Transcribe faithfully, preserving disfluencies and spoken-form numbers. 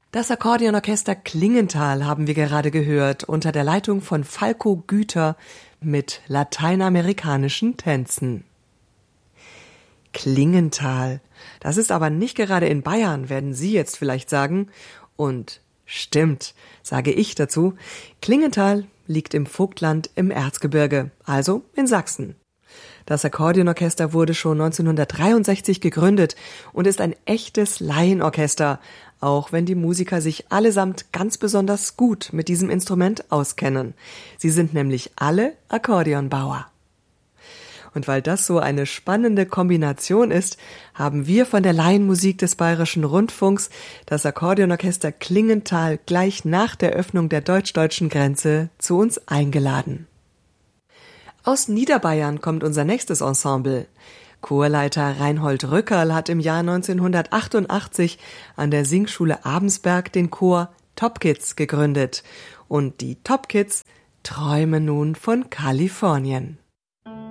Das Akkordeonorchester Klingenthal haben wir gerade gehört, unter der Leitung von Falco Güter mit lateinamerikanischen Tänzen. Klingenthal, das ist aber nicht gerade in Bayern, werden Sie jetzt vielleicht sagen. Und stimmt, sage ich dazu. Klingenthal liegt im Vogtland im Erzgebirge, also in Sachsen. Das Akkordeonorchester wurde schon neunzehnhundertdreiundsechzig gegründet und ist ein echtes Laienorchester, auch wenn die Musiker sich allesamt ganz besonders gut mit diesem Instrument auskennen. Sie sind nämlich alle Akkordeonbauer. Und weil das so eine spannende Kombination ist, haben wir von der Laienmusik des Bayerischen Rundfunks das Akkordeonorchester Klingenthal gleich nach der Öffnung der deutsch-deutschen Grenze zu uns eingeladen. Aus Niederbayern kommt unser nächstes Ensemble. Chorleiter Reinhold Rückerl hat im Jahr neunzehnhundertachtundachtzig an der Singschule Abensberg den Chor Top Kids gegründet. Und die Top Kids träumen nun von Kalifornien.